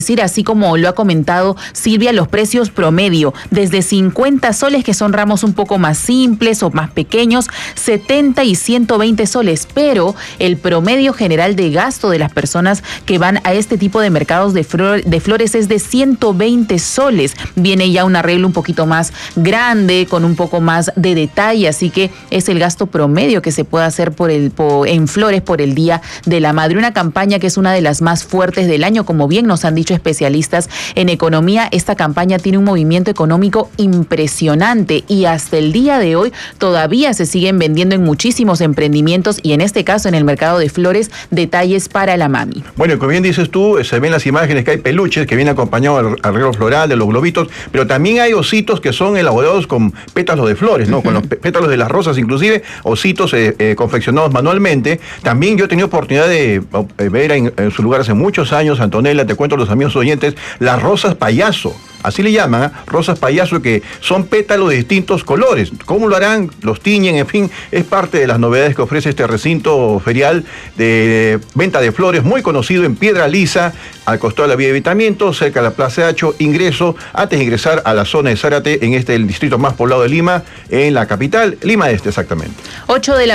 Así como lo ha comentado Silvia, los precios promedio, desde 50 soles, que son ramos un poco más simples o más pequeños, 70 y 120 soles, pero el promedio general de gasto de las personas que van a este tipo de mercados de flores es de 120 soles. Viene ya un arreglo un poquito más grande, con un poco más de detalle, así que es el gasto promedio que se puede hacer en flores por el Día de la Madre. Una campaña que es una de las más fuertes del año, como bien nos han dicho especialistas en economía. Esta campaña tiene un movimiento económico impresionante y hasta el día de hoy todavía se siguen vendiendo en muchísimos emprendimientos y en este caso en el mercado de flores, detalles para la mami. Bueno, como bien dices tú, se ven las imágenes que hay peluches que vienen acompañados del arreglo floral, de los globitos, pero también hay ositos que son elaborados con pétalos de flores, ¿no? Con los pétalos de las rosas, inclusive ositos confeccionados manualmente. También yo he tenido oportunidad de ver en su lugar hace muchos años, Antonella, te cuento a los amigos oyentes, las rosas payaso. Así le llaman, rosas payaso, que son pétalos de distintos colores. ¿Cómo lo harán? Los tiñen, en fin, es parte de las novedades que ofrece este recinto ferial de venta de flores, muy conocido en Piedra Lisa, al costado de la vía de Evitamiento, cerca de la Plaza Hacho, ingreso, antes de ingresar a la zona de Zárate, en el distrito más poblado de Lima, en la capital, Lima Este exactamente. 8 de la